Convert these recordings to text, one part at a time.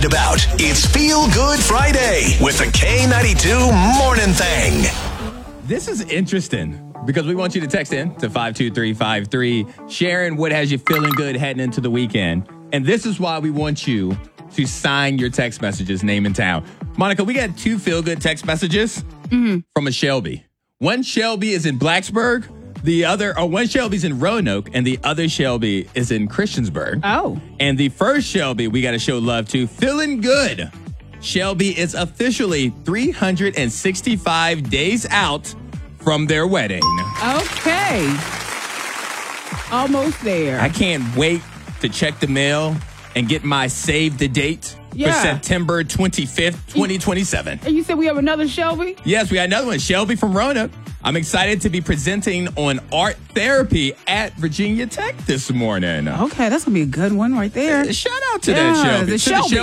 About it's Feel Good Friday with the K92 Morning Thing. This is interesting because we want you to text in to 52353, sharing what has you feeling good heading into the weekend. And this is why we want you to sign your text messages, name and town. Monica, we got 2 feel good text messages from a Shelby. One Shelby is in Blacksburg. One Shelby's in Roanoke, and the other Shelby is in Christiansburg. Oh. And the first Shelby we got to show love to, feeling good. Shelby is officially 365 days out from their wedding. Okay. Almost there. I can't wait to check the mail and get my save the date for September 25th, 2027. And you said we have another Shelby? Yes, we got another one, Shelby from Roanoke. I'm excited to be presenting on art therapy at Virginia Tech this morning. Okay, that's going to be a good one right there. Shout out to that Shelby. The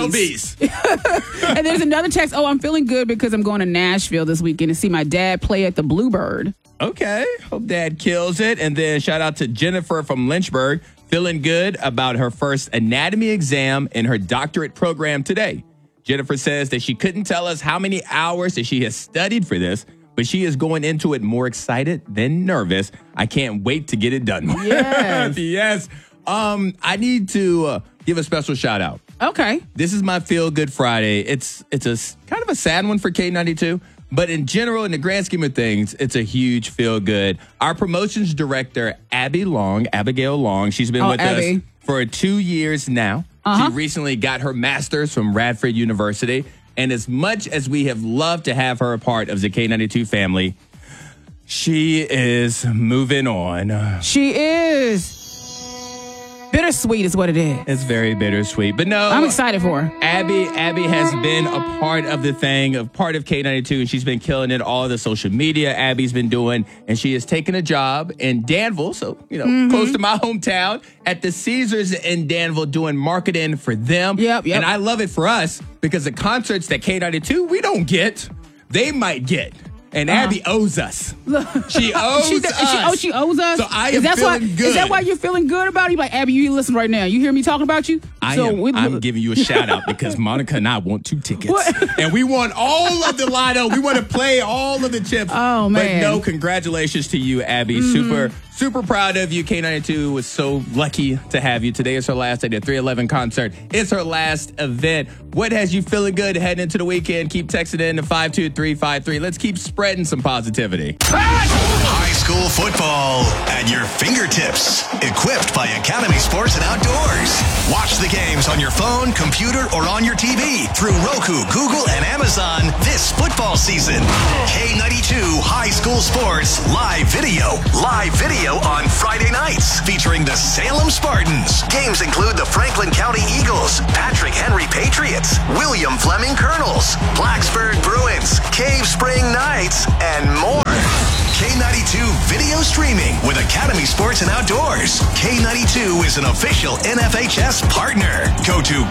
Shelbys. And there's another text. Oh, I'm feeling good because I'm going to Nashville this weekend to see my dad play at the Bluebird. Okay, hope Dad kills it. And then shout out to Jennifer from Lynchburg, feeling good about her first anatomy exam in her doctorate program today. Jennifer says that she couldn't tell us how many hours that she has studied for this, but she is going into it more excited than nervous. I can't wait to get it done. Yes. Yes. I need to give a special shout out. Okay. This is my Feel Good Friday. It's a kind of a sad one for K92, but in general, in the grand scheme of things, it's a huge feel good. Our promotions director, Abigail Long, she's been with us for 2 years now. She recently got her master's from Radford University. And as much as we have loved to have her a part of the K92 family, she is moving on. She is. Bittersweet is what it is. It's very bittersweet. But no, I'm excited for her. Abby has been a part of the thing, a part of K92, and she's been killing it. All the social media Abby's been doing, and she has taken a job in Danville, so, close to my hometown, at the Caesars in Danville doing marketing for them. Yep. And I love it for us because the concerts that K92 we don't get, they might get. And Abby owes us. She owes us. She owes us? So I am feeling good. Is that why you're feeling good about it? You're like, Abby, you listen right now. You hear me talking about you? I'm giving you a shout out because Monica and I want 2 tickets. And we want all of the lineup. We want to play all of the chips. Oh, man. But no, congratulations to you, Abby. Super proud of you. K92 was so lucky to have you. Today is her last day. The 311 concert is her last event. What has you feeling good heading into the weekend? Keep texting in to 52353. Let's keep spreading some positivity. High school football at your fingertips. Equipped by Academy Sports and Outdoors. Watch the games on your phone, computer, or on your TV through Roku, Google, and Amazon this football season. K92 High School Sports live video on Friday nights featuring the Salem Spartans. Games include the Franklin County Eagles, Patrick Henry Patriots, William Fleming Colonels, Blacksburg Bruins, Cave Spring Knights, and more. K92 video streaming with Academy Sports and Outdoors. K92 is an official NFHS partner. Go to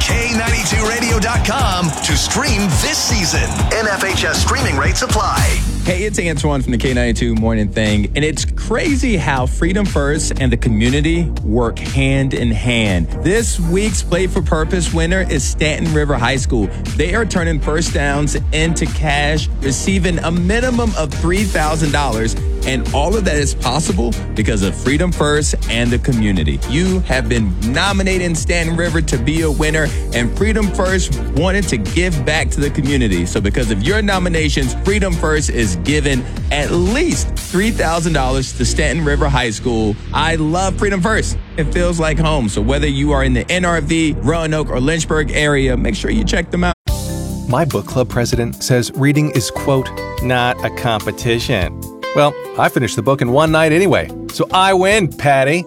K92radio.com to stream this season. NFHS streaming rates apply. Hey, it's Antoine from the K92 Morning Thing, and it's crazy how Freedom First and the community work hand in hand. This week's Play for Purpose winner is Stanton River High School. They are turning first downs into cash, receiving a minimum of $3,000, and all of that is possible because of Freedom First and the community. You have been nominating Stanton River to be a winner, and Freedom First wanted to give back to the community. So because of your nominations, Freedom First is giving at least $3,000 to Stanton River High School. I love Freedom First. It feels like home. So whether you are in the NRV, Roanoke, or Lynchburg area, make sure you check them out. My book club president says reading is, quote, not a competition. Well, I finished the book in one night anyway, so I win, Patty.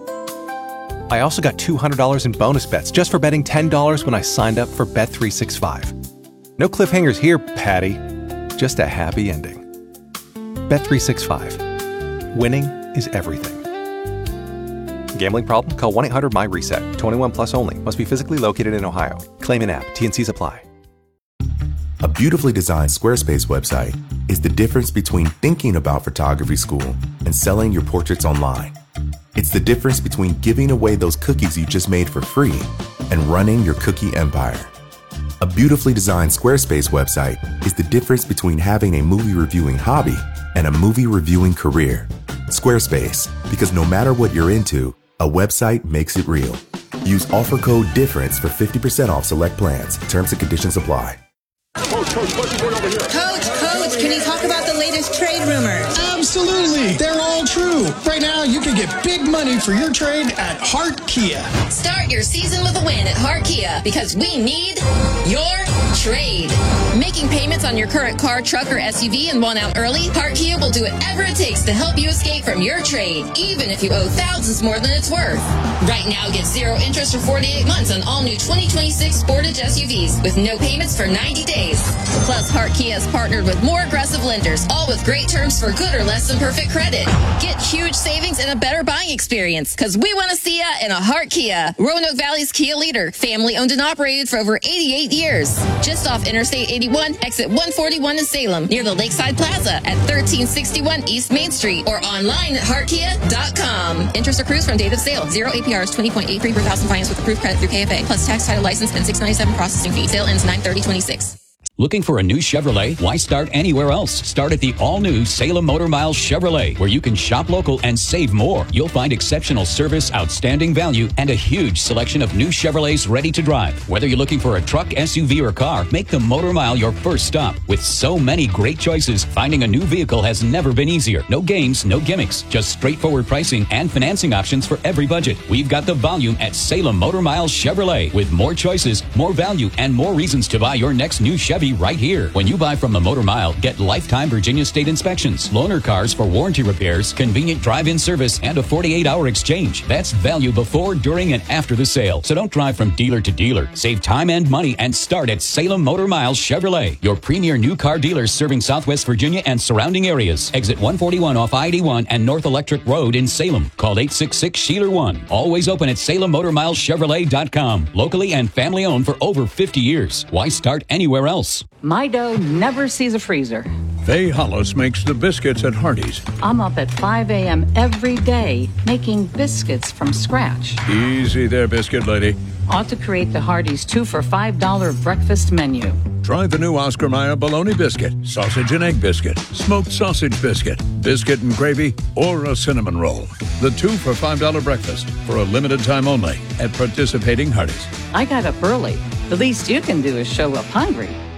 I also got $200 in bonus bets just for betting $10 when I signed up for Bet365. No cliffhangers here, Patty. Just a happy ending. Bet365. Winning is everything. Gambling problem? Call 1-800-MY-RESET. 21 plus only. Must be physically located in Ohio. Claim in app. T&Cs apply. A beautifully designed Squarespace website is the difference between thinking about photography school and selling your portraits online. It's the difference between giving away those cookies you just made for free and running your cookie empire. A beautifully designed Squarespace website is the difference between having a movie reviewing hobby and a movie reviewing career. Squarespace, because no matter what you're into, a website makes it real. Use offer code DIFFERENCE for 50% off select plans. Terms and conditions apply. Coach, can you talk about the latest trade rumors? Absolutely. They're all true. Right now, you can get big money for your trade at Hart Kia. Start your season with a win at Hart Kia because we need your trade. Making payments on your current car, truck, or SUV and want out early? Hart Kia will do whatever it takes to help you escape from your trade, even if you owe thousands more than it's worth. Right now, get 0 interest for 48 months on all new 2026 Sportage SUVs with no payments for 90 days. Plus, Hart Kia has partnered with more aggressive lenders, all with great terms for good or less than perfect credit. Get huge savings and a better buying experience because we want to see ya in a Hart Kia. Roanoke Valley's Kia leader, family owned and operated for over 88 years. Just off Interstate 81, exit 141 in Salem, near the Lakeside Plaza at 1361 East Main Street or online at heartkia.com. Interest accrues from date of sale. 0 APRs, 20.83 per thousand finance with approved credit through KFA, plus tax, title, license, and $697 processing fee. Sale ends 9/30/26. Looking for a new Chevrolet? Why start anywhere else? Start at the all-new Salem Motor Miles Chevrolet, where you can shop local and save more. You'll find exceptional service, outstanding value, and a huge selection of new Chevrolets ready to drive. Whether you're looking for a truck, SUV, or car, make the Motor Mile your first stop. With so many great choices, finding a new vehicle has never been easier. No games, no gimmicks, just straightforward pricing and financing options for every budget. We've got the volume at Salem Motor Miles Chevrolet, with more choices, more value, and more reasons to buy your next new Chevy right here. When you buy from the Motor Mile, get lifetime Virginia State inspections, loaner cars for warranty repairs, convenient drive-in service, and a 48-hour exchange. That's value before, during, and after the sale. So don't drive from dealer to dealer. Save time and money and start at Salem Motor Miles Chevrolet, your premier new car dealer serving Southwest Virginia and surrounding areas. Exit 141 off I-81 and North Electric Road in Salem. Call 866-SHEELER1. Always open at SalemMotorMilesChevrolet.com. Locally and family owned for over 50 years. Why start anywhere else? My dough never sees a freezer. Faye Hollis makes the biscuits at Hardee's. I'm up at 5 a.m. every day making biscuits from scratch. Easy there, biscuit lady. Ought to create the Hardee's 2 for $5 breakfast menu. Try the new Oscar Mayer bologna biscuit, sausage and egg biscuit, smoked sausage biscuit, biscuit and gravy, or a cinnamon roll. The 2 for $5 breakfast for a limited time only at participating Hardee's. I got up early. The least you can do is show up hungry.